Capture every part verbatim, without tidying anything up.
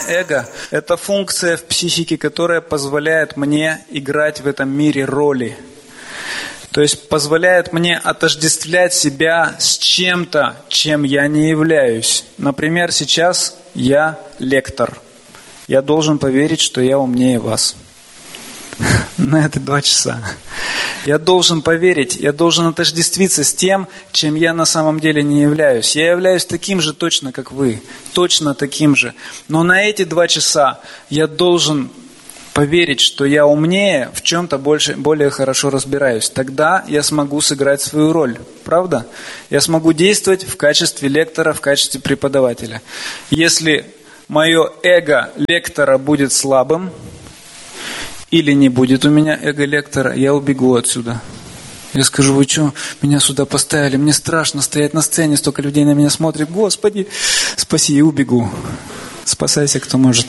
эго – это функция в психике, которая позволяет мне играть в этом мире роли. То есть позволяет мне отождествлять себя с чем-то, чем я не являюсь. Например, сейчас я лектор. Я должен поверить, что я умнее вас. На это два часа. Я должен поверить, я должен отождествиться с тем, чем я на самом деле не являюсь. Я являюсь таким же точно, как вы. Точно таким же. Но на эти два часа я должен поверить, что я умнее, в чем-то больше, более хорошо разбираюсь. Тогда я смогу сыграть свою роль. Правда? Я смогу действовать в качестве лектора, в качестве преподавателя. Если мое эго лектора будет слабым, или не будет у меня эго-лектора, я убегу отсюда. Я скажу: вы что, меня сюда поставили? Мне страшно стоять на сцене, столько людей на меня смотрит. Господи, спаси, и убегу. Спасайся, кто может.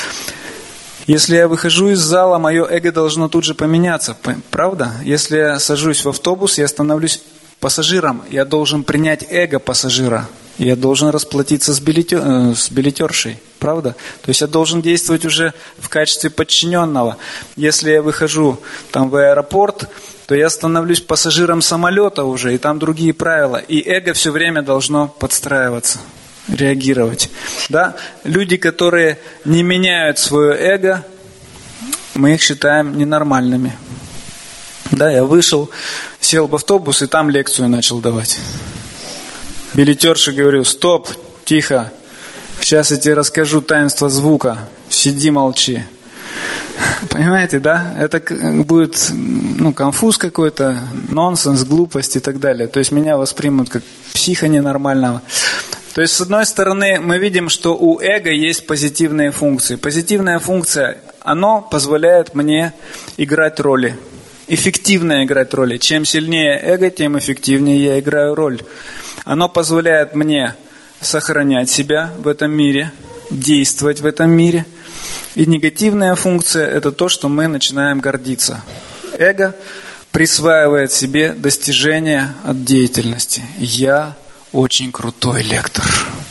Если я выхожу из зала, мое эго должно тут же поменяться. Правда? Если я сажусь в автобус, я становлюсь пассажиром. Я должен принять эго пассажира. Я должен расплатиться с, билетер, с билетершей. Правда? То есть я должен действовать уже в качестве подчиненного. Если я выхожу там в аэропорт, то я становлюсь пассажиром самолета уже, и там другие правила. И эго все время должно подстраиваться, реагировать. Да? Люди, которые не меняют свое эго, мы их считаем ненормальными. Да, я вышел, сел в автобус и там лекцию начал давать. Билетерше говорю: стоп, тихо, сейчас я тебе расскажу таинство звука, сиди, молчи. Понимаете, да? Это будет ну, конфуз какой-то, нонсенс, глупость и так далее. То есть меня воспримут как психа ненормального. То есть, с одной стороны, мы видим, что у эго есть позитивные функции. Позитивная функция, она позволяет мне играть роли. Эффективно играть роли. Чем сильнее эго, тем эффективнее я играю роль. Оно позволяет мне сохранять себя в этом мире, действовать в этом мире. И негативная функция – это то, что мы начинаем гордиться. Эго присваивает себе достижения от деятельности. Я очень крутой лектор.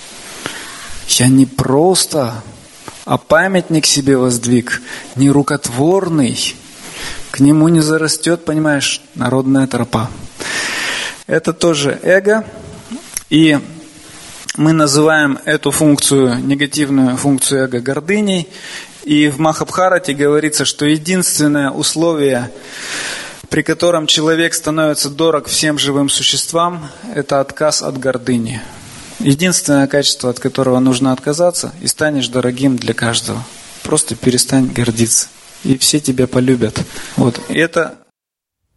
Я не просто, а памятник себе воздвиг, не рукотворный. К нему не зарастет, понимаешь, народная тропа. Это тоже эго. И мы называем эту функцию, негативную функцию эго, гордыней. И в Махабхарате говорится, что единственное условие, при котором человек становится дорог всем живым существам, это отказ от гордыни. Единственное качество, от которого нужно отказаться, и станешь дорогим для каждого. Просто перестань гордиться, и все тебя полюбят. Вот. И это